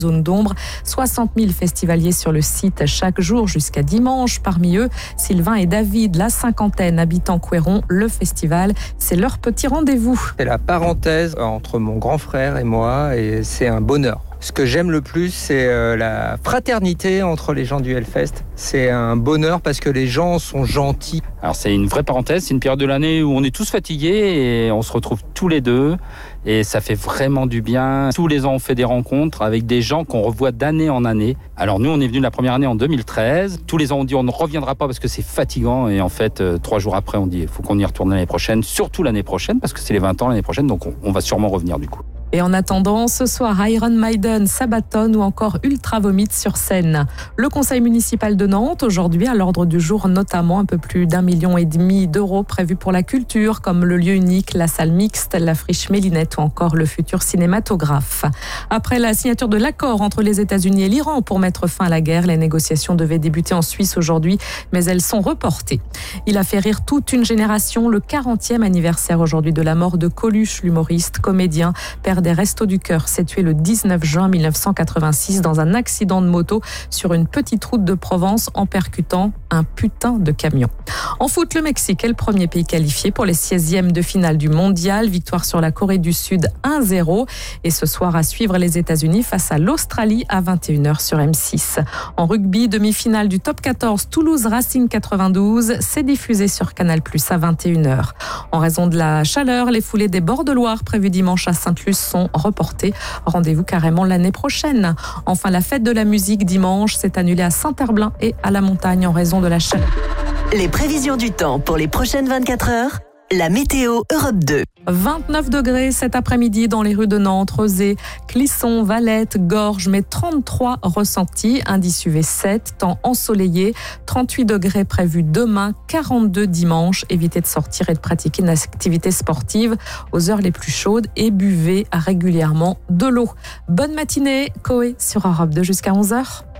zone d'ombre. 60 000 festivaliers sur le site chaque jour jusqu'à dimanche. Parmi eux, Sylvain et David, la cinquantaine, habitant Couëron. Le festival, c'est leur petit rendez-vous. C'est la parenthèse entre mon grand frère et moi et c'est un bonheur. Ce que j'aime le plus, c'est la fraternité entre les gens du Hellfest. C'est un bonheur parce que les gens sont gentils. Alors c'est une vraie parenthèse, c'est une période de l'année où on est tous fatigués et on se retrouve tous les deux et ça fait vraiment du bien. Tous les ans on fait des rencontres avec des gens qu'on revoit d'année en année. Alors nous on est venus la première année en 2013. Tous les ans on dit on ne reviendra pas parce que c'est fatigant et en fait 3 jours après on dit il faut qu'on y retourne l'année prochaine, surtout l'année prochaine parce que c'est les 20 ans l'année prochaine donc on va sûrement revenir du coup. Et en attendant, ce soir, Iron Maiden, Sabaton ou encore Ultra Vomit sur scène. Le conseil municipal de Nantes, aujourd'hui, à l'ordre du jour, notamment un peu plus d'1,5 million d'euros prévus pour la culture, comme le lieu unique, la salle mixte, la friche Mélinette ou encore le futur cinématographe. Après la signature de l'accord entre les États-Unis et l'Iran pour mettre fin à la guerre, les négociations devaient débuter en Suisse aujourd'hui, mais elles sont reportées. Il a fait rire toute une génération, le 40e anniversaire aujourd'hui de la mort de Coluche, l'humoriste, comédien, père des Restos du Cœur, s'est tué le 19 juin 1986 dans un accident de moto sur une petite route de Provence en percutant un putain de camion. En foot, le Mexique est le premier pays qualifié pour les 16e de finale du mondial. Victoire sur la Corée du Sud 1-0. Et ce soir à suivre les États-Unis face à l'Australie à 21h sur M6. En rugby, demi-finale du top 14 Toulouse Racing 92. C'est diffusé sur Canal+ à 21h. En raison de la chaleur, les foulées des bords de Loire prévues dimanche à Sainte-Luce sont reportées. Rendez-vous carrément l'année prochaine. Enfin, la fête de la musique dimanche s'est annulée à Saint-Herblain et à la montagne en raison de la chaleur. Les prévisions du temps pour les prochaines 24 heures. La météo Europe 2. 29 degrés cet après-midi dans les rues de Nantes, Rezé, Clisson, Valette, Gorges, mais 33 ressentis, indice UV 7, temps ensoleillé, 38 degrés prévus demain, 42 dimanche. Évitez de sortir et de pratiquer une activité sportive aux heures les plus chaudes et buvez régulièrement de l'eau. Bonne matinée, Coé sur Europe 2 jusqu'à 11h.